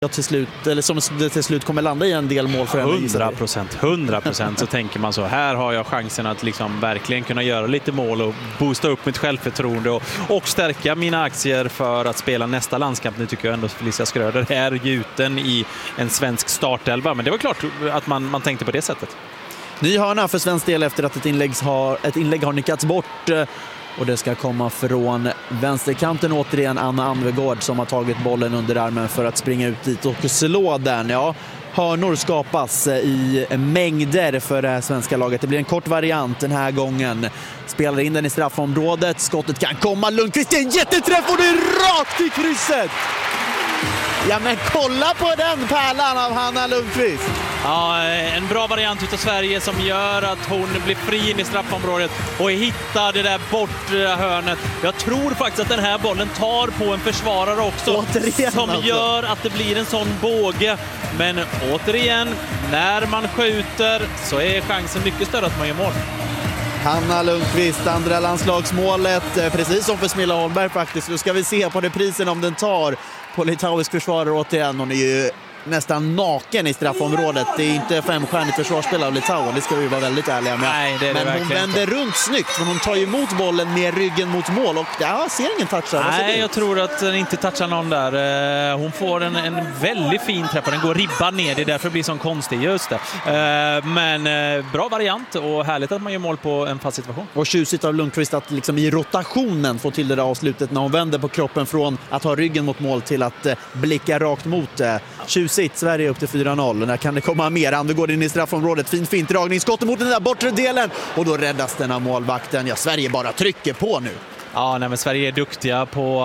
till slut, eller som det till slut kommer landa i en del mål för 100% så tänker man så. Här har jag chansen att liksom verkligen kunna göra lite mål och boosta upp mitt självförtroende och stärka mina aktier för att spela nästa landskamp. Nu tycker jag ändå Felicia Schröder är gjuten i en svensk startelva, men det var klart att man tänkte på det sättet. Ny hörna för svensk del efter att ett inlägg har nickats bort. Och det ska komma från vänsterkanten återigen, Anna Anvegård som har tagit bollen under armen för att springa ut dit och slå den. Ja, hörnor skapas i mängder för det här svenska laget. Det blir en kort variant den här gången. Spelar in den i straffområdet. Skottet kan komma. Lundqvist, det är en jätteträff och det är rakt i krysset! Ja, men kolla på den pärlan av Hanna Lundqvist. Ja, en bra variant utav Sverige som gör att hon blir fri in i straffområdet och hittar det där bortre hörnet. Jag tror faktiskt att den här bollen tar på en försvarare också. Återigen, som alltså gör att det blir en sån båge. Men återigen, när man skjuter så är chansen mycket större att man gör mål. Hanna Lundqvist, andra landslagsmålet, precis som för Smilla Holmberg faktiskt. Nu ska vi se på reprisen om den tar på litauisk försvarare återigen. Hon är ju nästan naken i straffområdet. Det är inte femstjärnigt försvarsspelare av Litauen, det ska vi vara väldigt ärliga med. Nej, det är det. Men hon vänder runt snyggt, för hon tar ju emot bollen med ryggen mot mål och ser ingen touch där. Nej, jag tror att den inte touchar någon där. Hon får en väldigt fin träff och den går ribban ner, det är därför det blir sån konstig, just det. Men bra variant och härligt att man gör mål på en fast situation. Och tjusigt av Lundqvist att liksom i rotationen få till det där avslutet när hon vänder på kroppen från att ha ryggen mot mål till att blicka rakt mot tjusigt. Sverige upp till 4-0. När kan det komma mer? Anvegård in i straffområdet. Fin dragning. Skottet mot den där bortre delen. Och då räddas den av målvakten. Ja, Sverige bara trycker på nu. Ja, men Sverige är duktiga på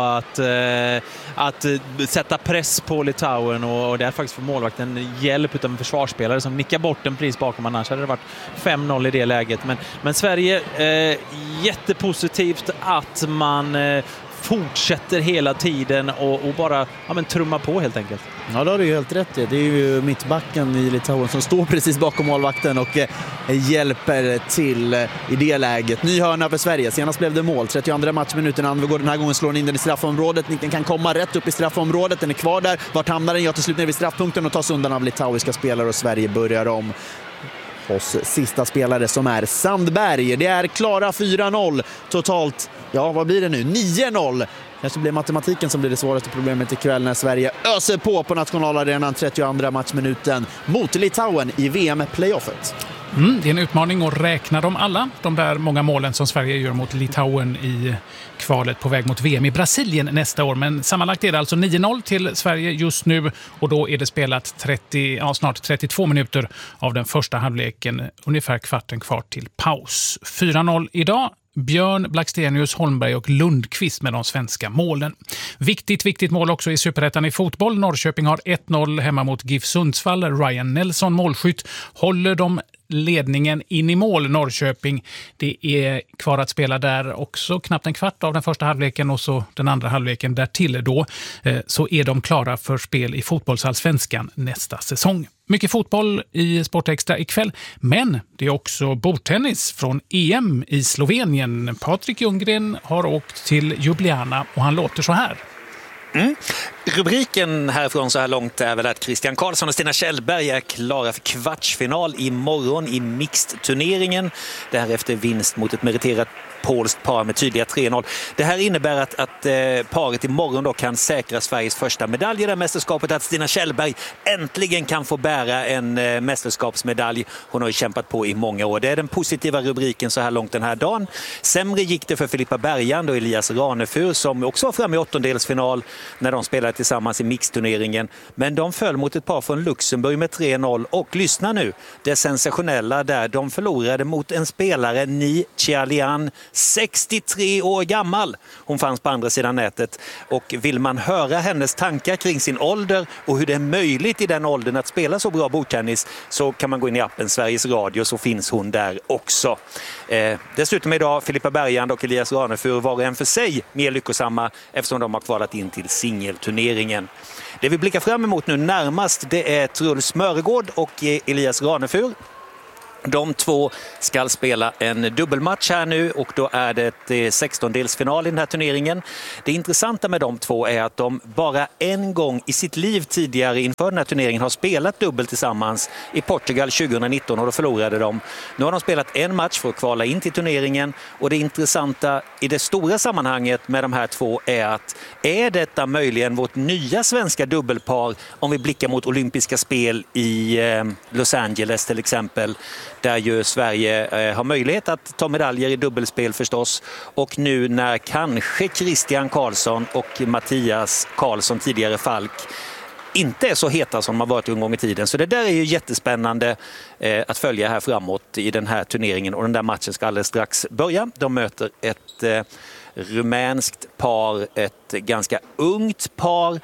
att sätta press på Litauen och det är faktiskt för målvakten hjälp utav en försvarsspelare som nickar bort en pris bakom, annars hade det varit 5-0 i det läget. Men Sverige, jättepositivt att man fortsätter hela tiden och bara trumma på helt enkelt. Ja, då har du ju helt rätt i. Det är ju mittbacken i Litauen som står precis bakom målvakten och hjälper till i det läget. Ny hörna för Sverige. Senast blev det mål. 32 matchminuten. Anvegård den här gången slår in den i straffområdet. Nicken kan komma rätt upp i straffområdet. Den är kvar där. Vart hamnar den? Ja, till slut ner vid straffpunkten och tas undan av litauiska spelare och Sverige börjar om. Hos sista spelare som är Sandberg. Det är klara 4-0 totalt. Ja, vad blir det nu? 9-0. Kanske blir matematiken som blir det svåraste problemet ikväll när Sverige öser på nationalarenan 32 matchminuten mot Litauen i VM-playoffet. Det är en utmaning att räkna dem alla, de där många målen som Sverige gör mot Litauen i kvalet på väg mot VM i Brasilien nästa år. Men sammanlagt är det alltså 9-0 till Sverige just nu och då är det spelat snart 32 minuter av den första halvleken, ungefär kvarten kvar till paus. 4-0 idag. Björn, Blackstenius, Holmberg och Lundqvist med de svenska målen. Viktigt mål också i Superettan i fotboll. Norrköping har 1-0 hemma mot GIF Sundsvall. Ryan Nelson, målskytt, håller de ledningen in i mål. Norrköping, det är kvar att spela där också. Knappt en kvart av den första halvleken och så den andra halvleken därtill då. Så är de klara för spel i fotbollsallsvenskan nästa säsong. Mycket fotboll i Sportextra ikväll, men det är också bordtennis från EM i Slovenien. Patrik Ljunggren har åkt till Ljubljana och han låter så här. Rubriken härifrån så här långt är väl att Christian Karlsson och Stina Kjellberg är klara för kvartsfinal imorgon i mixed-turneringen. Det här efter vinst mot ett meriterat polskt par med tydliga 3-0. Det här innebär att paret imorgon då kan säkra Sveriges första medalj i det här mästerskapet, att Stina Kjellberg äntligen kan få bära en mästerskapsmedalj. Hon har ju kämpat på i många år. Det är den positiva rubriken så här långt den här dagen. Sämre gick det för Filippa Bergand och Elias Ranefur som också var framme i åttondelsfinal när de spelade tillsammans i mixturneringen. Men de föll mot ett par från Luxemburg med 3-0 och lyssna nu, det sensationella där de förlorade mot en spelare, Ni Chialian, 63 år gammal. Hon fanns på andra sidan nätet och vill man höra hennes tankar kring sin ålder och hur det är möjligt i den åldern att spela så bra bordtennis så kan man gå in i appen Sveriges Radio, så finns hon där också. Dessutom idag Filippa Bergand och Elias Ranefur var en för sig mer lyckosamma eftersom de har kvalat in till singelturneringen. Det vi blickar fram emot nu närmast, det är Truls Mörgård och Elias Ranefur. De två ska spela en dubbelmatch här nu och då är det 16-delsfinal i den här turneringen. Det intressanta med de två är att de bara en gång i sitt liv tidigare inför den här turneringen har spelat dubbel tillsammans i Portugal 2019 och då förlorade de. Nu har de spelat en match för att kvala in till turneringen och det intressanta i det stora sammanhanget med de här två är att är detta möjligen vårt nya svenska dubbelpar om vi blickar mot olympiska spel i Los Angeles till exempel, där ju Sverige har möjlighet att ta medaljer i dubbelspel förstås. Och nu när kanske Christian Karlsson och Mattias Karlsson, tidigare Falk, inte är så heta som de har varit en gång i tiden. Så det där är ju jättespännande att följa här framåt i den här turneringen. Och den där matchen ska alldeles strax börja. De möter ett rumänskt par, ett ganska ungt par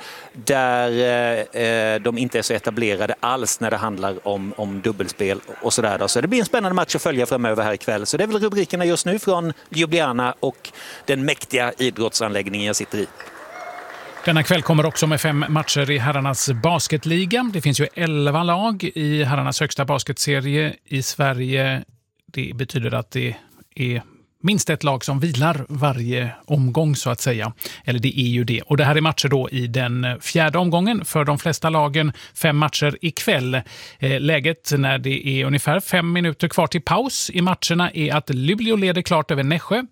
där de inte är så etablerade alls när det handlar om dubbelspel och sådär då. Så det blir en spännande match att följa framöver här ikväll. Så det är väl rubrikerna just nu från Ljubljana och den mäktiga idrottsanläggningen jag sitter i. Denna kväll kommer också med 5 matcher i herrarnas basketliga. Det finns ju 11 lag i herrarnas högsta basketserie i Sverige. Det betyder att det är minst ett lag som vilar varje omgång så att säga. Eller det är ju det. Och det här är matcher då i den 4:e omgången för de flesta lagen. 5 matcher ikväll. Läget när det är ungefär 5 minuter kvar till paus i matcherna är att Luleå leder klart över Nässjö.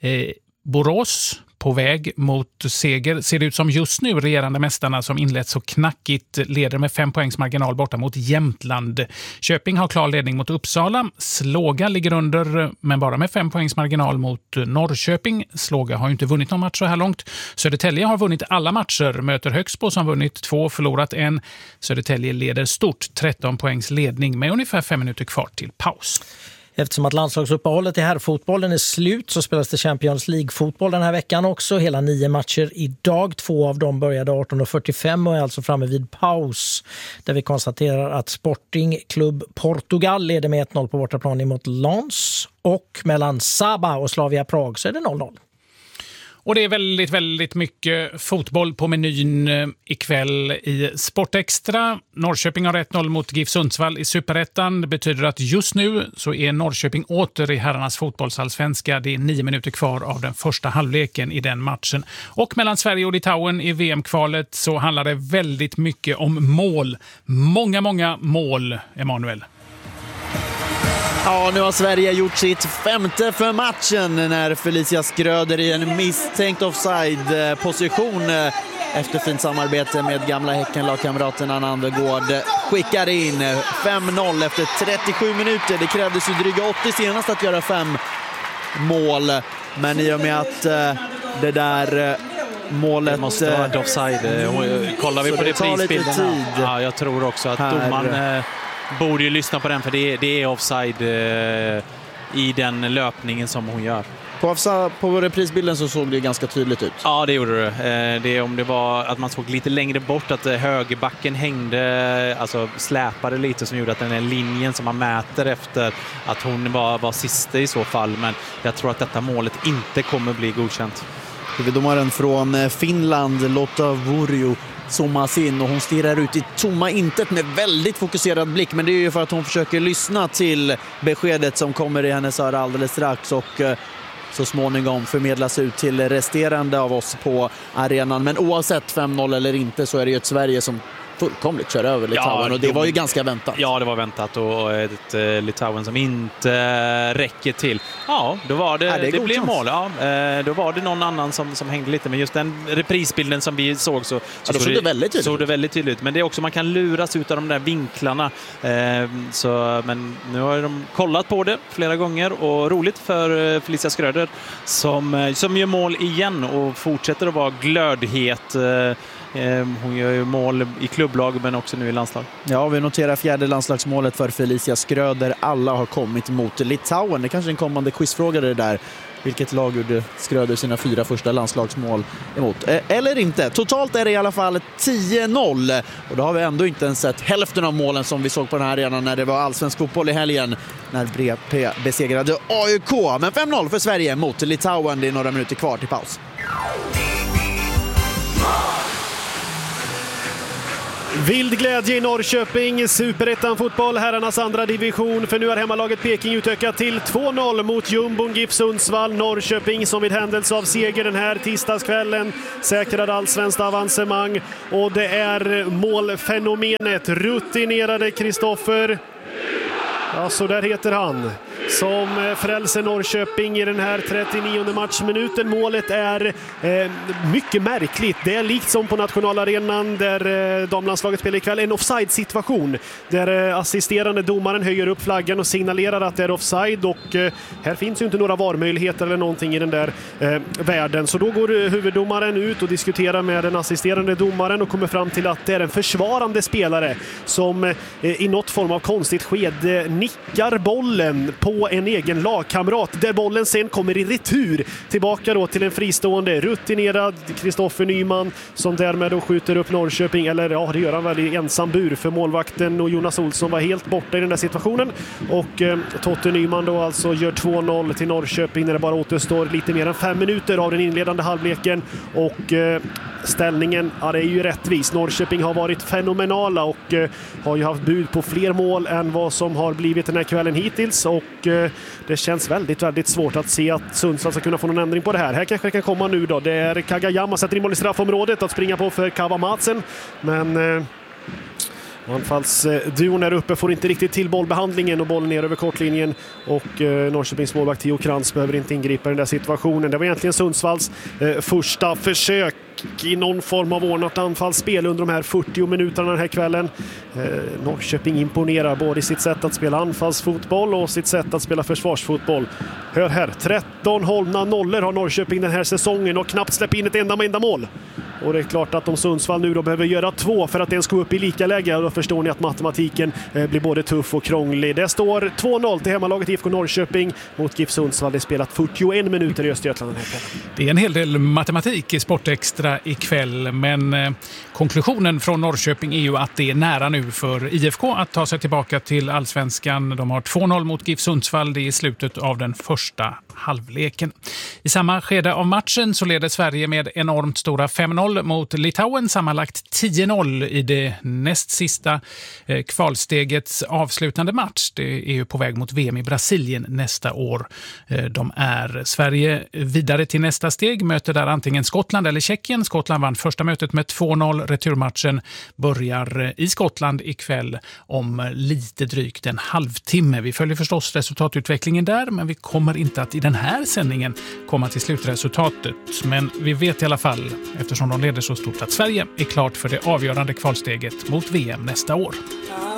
Borås på väg mot seger ser det ut som just nu. Regerande mästarna som inlett så knackigt leder med 5 poängs marginal borta mot Jämtland. Köping har klar ledning mot Uppsala. Slåga ligger under men bara med 5 poängs marginal mot Norrköping. Slåga har ju inte vunnit någon match så här långt. Södertälje har vunnit alla matcher. Möter Högsbo som vunnit 2, förlorat 1. Södertälje leder stort 13 poängs ledning med ungefär 5 minuter kvar till paus. Eftersom att landslagsuppehållet i herrfotbollen är slut så spelas det Champions League-fotboll den här veckan också. Hela 9 matcher idag. 2 av dem började 18:45 och är alltså framme vid paus. Där vi konstaterar att Sporting Club Portugal leder med 1-0 på bortaplan mot Lens. Och mellan Saba och Slavia Prag så är det 0-0. Och det är väldigt, väldigt mycket fotboll på menyn ikväll i Sportextra. Norrköping har 1-0 mot GIF Sundsvall i Superettan. Det betyder att just nu så är Norrköping åter i herrarnas fotbollsallsvenska. Det är 9 minuter kvar av den första halvleken i den matchen. Och mellan Sverige och Litauen i VM-kvalet så handlar det väldigt mycket om mål. Många, många mål, Emanuel. Ja, nu har Sverige gjort sitt 5:e för matchen när Felicia Skröder i en misstänkt offside-position efter fint samarbete med gamla Häcken-lagkamraten Anna Andergård skickar in 5-0 efter 37 minuter. Det krävdes ju dryga 80 senast att göra 5 mål, men i och med att det där målet... Det måste vara ett offside. Kollar vi på reprisbilderna. Ja, jag tror också att domaren... borde ju lyssna på den för det är offside i den löpningen som hon gör. På reprisbilden så såg det ganska tydligt ut. Ja, det gjorde det. Det om det var att man såg lite längre bort att högerbacken hängde, alltså släpade lite som gjorde att den är linjen som man mäter efter att hon var sista i så fall. Men jag tror att detta målet inte kommer bli godkänt. Huvuddomaren från Finland, Lotta Vuorio, zoomas in och hon stirrar ut i tomma intet med väldigt fokuserad blick, men det är ju för att hon försöker lyssna till beskedet som kommer i hennes öra alldeles strax och så småningom förmedlas ut till resterande av oss på arenan. Men oavsett 5-0 eller inte så är det ju ett Sverige som fullkomligt kör över Litauen, och det var ju ganska väntat. Ja, det var väntat, och ett Litauen som inte räcker till. Ja, då var det blev mål. Ja, då var det någon annan som hängde lite, men just den reprisbilden som vi såg så såg det väldigt tydligt. Men det är också, man kan luras ut av de där vinklarna. Men nu har de kollat på det flera gånger, och roligt för Felicia Skröder som gör mål igen och fortsätter att vara glödhet. Hon gör ju mål i klubblag men också nu i landslag. Ja, vi noterar 4:e landslagsmålet för Felicia Skröder. Alla har kommit mot Litauen. Det är kanske en kommande quizfråga det där. Vilket lag gjorde Skröder sina 4 första landslagsmål emot? Eller inte. Totalt är det i alla fall 10-0. Och då har vi ändå inte ens sett hälften av målen som vi såg på den här arenan när det var allsvensk fotboll i helgen. När BP besegrade AIK. Men 5-0 för Sverige mot Litauen. Det är några minuter kvar till paus. Vild glädje i Norrköping, Superettan-fotboll, herrarnas andra division, för nu har hemmalaget Peking utökat till 2-0 mot jumbon GIF Sundsvall. Norrköping som vid händelse av seger den här tisdagskvällen säkrade allsvenskt avancemang, och det är målfenomenet rutinerade Kristoffer, ja, så där heter han, som frälser Norrköping i den här 39:e matchminuten. Målet är mycket märkligt. Det är likt som på nationalarenan där damlandslaget spelar ikväll, en offside-situation där assisterande domaren höjer upp flaggan och signalerar att det är offside, och här finns ju inte några varmöjligheter eller någonting i den där världen. Så då går huvuddomaren ut och diskuterar med den assisterande domaren och kommer fram till att det är en försvarande spelare som i något form av konstigt skede nickar bollen på en egen lagkamrat, där bollen sen kommer i retur tillbaka då till en fristående rutinerad Kristoffer Nyman, som därmed då skjuter upp Norrköping, eller ja, det gör han väl i ensam bur, för målvakten och Jonas Olsson var helt borta i den där situationen, och Totte Nyman då alltså gör 2-0 till Norrköping när det bara återstår lite mer än 5 minuter av den inledande halvleken, och ställningen, ja, det är ju rättvis. Norrköping har varit fenomenala och har ju haft bud på fler mål än vad som har blivit den här kvällen hittills, och det känns väldigt, väldigt svårt att se att Sundsvall ska kunna få någon ändring på det här. Här kanske det kan komma nu då. Det är Kagayama sätter in boll i straffområdet att springa på för Kavamatsen, men anfallsduon där uppe får inte riktigt till bollbehandlingen och bollen ner över kortlinjen, och Norrköpings målvakt Theo Krantz behöver inte ingripa i den där situationen. Det var egentligen Sundsvalls första försök i någon form av ordnat anfallsspel under de här 40 minuterna den här kvällen. Norrköping imponerar både i sitt sätt att spela anfallsfotboll och sitt sätt att spela försvarsfotboll. Hör här, 13 hållna nollor har Norrköping den här säsongen och knappt släppt in ett enda mål. Och det är klart att om Sundsvall nu då behöver göra 2 för att den ska upp i lika läge, då förstår ni att matematiken blir både tuff och krånglig. Det står 2-0 till hemmalaget IFK Norrköping mot GIF Sundsvall. Det spelat 41 minuter i Östergötland den här kvällen. Det är en hel del matematik i Sportextra ikväll, men konklusionen från Norrköping är ju att det är nära nu för IFK att ta sig tillbaka till allsvenskan. De har 2-0 mot GIF Sundsvall, det är i slutet av den första halvleken. I samma skede av matchen så leder Sverige med enormt stora 5-0 mot Litauen, sammanlagt 10-0 i det näst sista kvalstegets avslutande match. Det är ju på väg mot VM i Brasilien nästa år. De är Sverige vidare till nästa steg, möter där antingen Skottland eller Tjeckien. Skottland vann första mötet med 2-0. Returmatchen börjar i Skottland ikväll om lite drygt en halvtimme. Vi följer förstås resultatutvecklingen där, men vi kommer inte att i den här sändningen komma till slutresultatet. Men vi vet i alla fall, eftersom de leder så stort, att Sverige är klart för det avgörande kvalsteget mot VM nästa år.